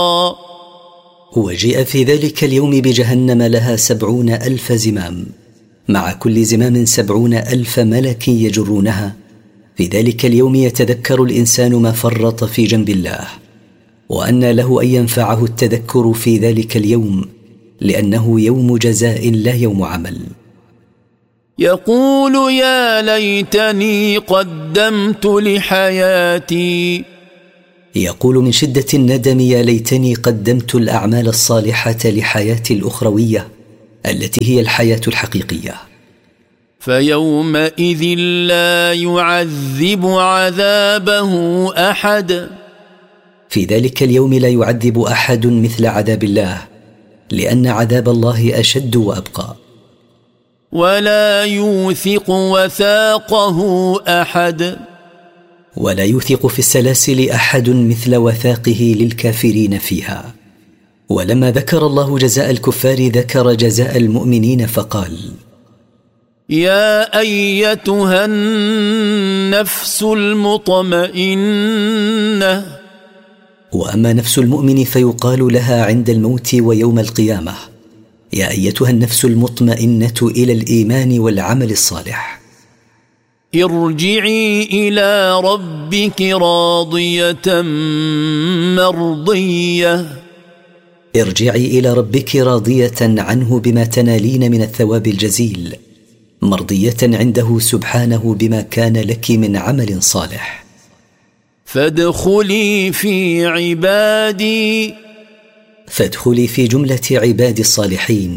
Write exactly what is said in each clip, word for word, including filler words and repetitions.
وجيء في ذلك اليوم بجهنم لها سبعون ألف زمام، مع كل زمام سبعون ألف ملك يجرونها. في ذلك اليوم يتذكر الإنسان ما فرط في جنب الله، وأن له أن ينفعه التذكر في ذلك اليوم، لأنه يوم جزاء لا يوم عمل. يقول يا ليتني قدمت لحياتي. يقول من شدة الندم يا ليتني قدمت الأعمال الصالحة لحياتي الأخروية التي هي الحياة الحقيقية. فيومئذ لا يعذب عذابه أحد. في ذلك اليوم لا يعذب أحد مثل عذاب الله، لأن عذاب الله أشد وأبقى. ولا يوثق وثاقه أحد. ولا يوثق في السلاسل أحد مثل وثاقه للكافرين فيها. ولما ذكر الله جزاء الكفار ذكر جزاء المؤمنين فقال: يا أيتها النفس المطمئنة. وأما نفس المؤمن فيقال لها عند الموت ويوم القيامة: يا أيتها النفس المطمئنة إلى الإيمان والعمل الصالح، ارجعي إلى ربك راضية مرضية. ارجعي إلى ربك راضية عنه بما تنالين من الثواب الجزيل، مرضية عنده سبحانه بما كان لك من عمل صالح. فادخلي في عبادي. فادخلي في جملة عباد الصالحين.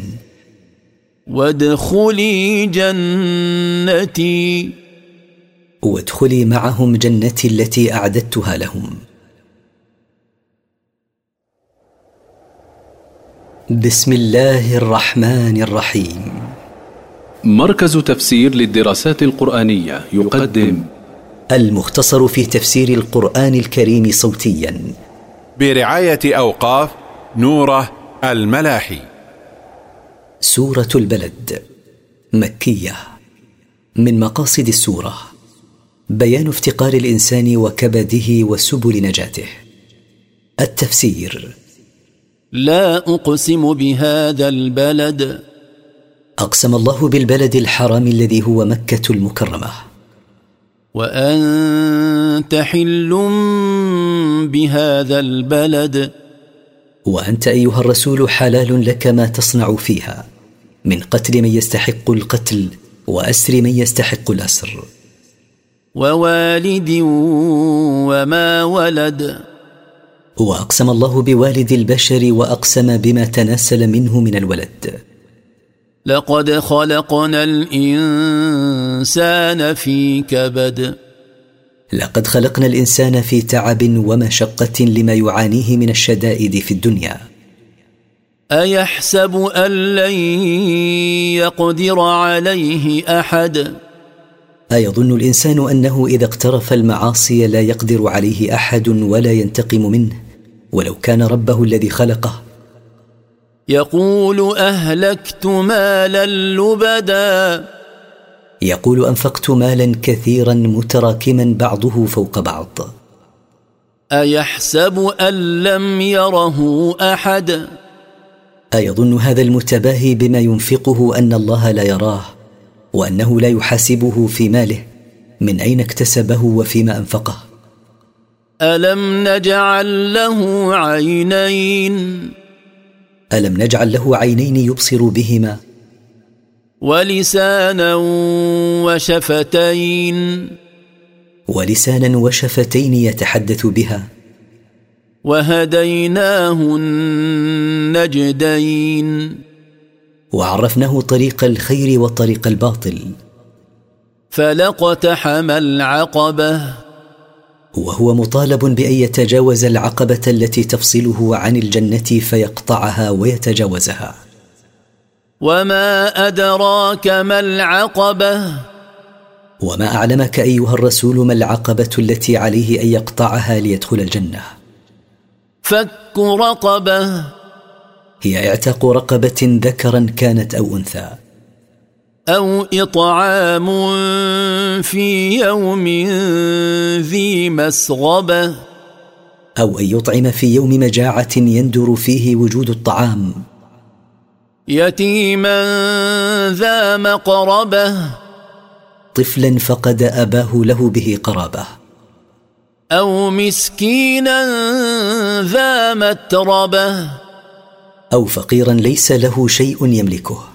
وادخلي جنتي. وادخلي معهم جنتي التي أعددتها لهم. بسم الله الرحمن الرحيم. مركز تفسير للدراسات القرآنية يقدم المختصر في تفسير القرآن الكريم صوتيا برعاية أوقاف نوره الملاحي. سورة البلد مكية. من مقاصد السورة بيان افتقار الإنسان وكبده وسبل نجاته. التفسير: لا أقسم بهذا البلد. أقسم الله بالبلد الحرام الذي هو مكة المكرمة. وأنت حل بهذا البلد. وأنت أيها الرسول حلال لك ما تصنع فيها من قتل من يستحق القتل وأسر من يستحق الأسر. ووالد وما ولد. وأقسم الله بوالد البشر وأقسم بما تناسل منه من الولد. لقد خلقنا الإنسان في كبد. لقد خلقنا الإنسان في تعب ومشقة لما يعانيه من الشدائد في الدنيا. أيحسب أن لن يقدر عليه أحد. أيظن الإنسان أنه إذا اقترف المعاصي لا يقدر عليه أحد ولا ينتقم منه ولو كان ربه الذي خلقه؟ يقول أهلكت مالا لبدا. يقول أنفقت مالا كثيرا متراكما بعضه فوق بعض. أيحسب أن لم يره أحد. أيظن هذا المتباهي بما ينفقه أن الله لا يراه وأنه لا يحاسبه في ماله من أين اكتسبه وفيما أنفقه؟ ألم نجعل له عينين. ألم نجعل له عينين يبصر بهما؟ ولسانا وشفتين. ولسانا وشفتين يتحدث بها. وهديناه النجدين. وعرفناه طريق الخير وطريق الباطل. فلاقتحم العقبة. وهو مطالب بأن يتجاوز العقبة التي تفصله عن الجنة فيقطعها ويتجاوزها. وما أدراك ما العقبة. وما أعلمك أيها الرسول ما العقبة التي عليه أن يقطعها ليدخل الجنة؟ فك رقبة. هي اعتاق رقبة ذكرا كانت أو أنثى. أو إطعام في يوم ذي مسغبة. أو أن يطعم في يوم مجاعة يندر فيه وجود الطعام. يتيما ذا مقربة، طفلا فقد أباه له به قرابة. أو مسكينا ذا متربة، أو فقيرا ليس له شيء يملكه.